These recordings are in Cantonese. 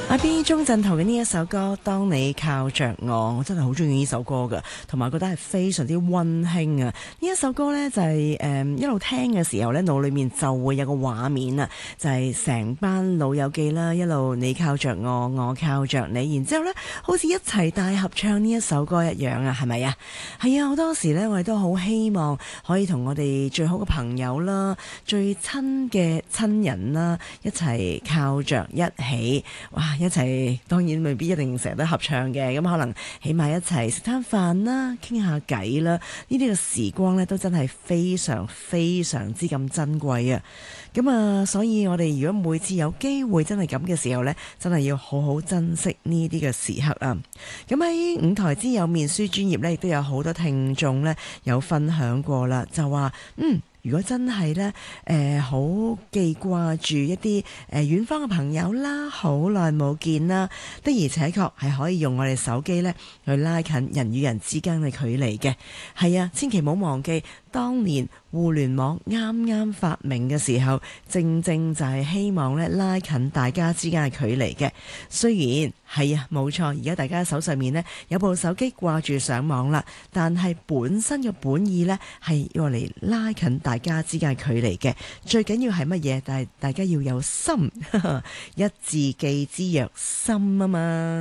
阿 B 鍾鎮濤嘅呢一首歌《當你靠着我》，我真係好中意呢首歌㗎，同埋覺得係非常之溫馨啊！呢一首歌呢，就係一路聽嘅時候呢，腦裏面就會有個畫面啊，就係成班老友記啦，一路你靠着我，我靠着你，然之後呢，好似一齊大合唱呢一首歌一樣啊，係咪啊？係啊，好多時呢，我哋都好希望可以同我哋最好嘅朋友啦、最親嘅親人啦，一齊靠着一起，哇！一齊當然未必一定成日都合唱嘅，咁可能起碼一齊食餐飯啦，傾下偈啦，呢啲嘅時光呢，都真係非常非常之咁珍貴啊！咁啊，所以我哋如果每次有機會真係咁嘅時候呢，真係要好好珍惜呢啲嘅時刻啊！咁喺舞台之友面書專頁呢，亦都有好多聽眾呢有分享過啦，就話如果真係呢，好記掛住一啲遠方嘅朋友啦，好耐冇見啦，的而且確係可以用我哋手機呢去拉近人與人之間嘅距離嘅。係啊，千祈唔好忘記，當年互聯網啱啱發明嘅時候，正正就係希望呢拉近大家之間嘅距離嘅。雖然係啊，冇錯，而家大家手上面呢有部手機掛住上網啦，但係本身嘅本意呢係用嚟拉近大家之間嘅距離嘅。最緊要係乜嘢？但係大家要有心，一字記之曰心啊嘛。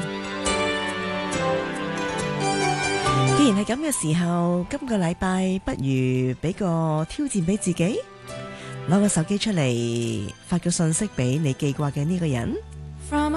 既然係咁嘅時候，今個禮拜不如俾個挑戰俾自己，攞個手機出嚟，發個信息俾你記掛嘅呢個人。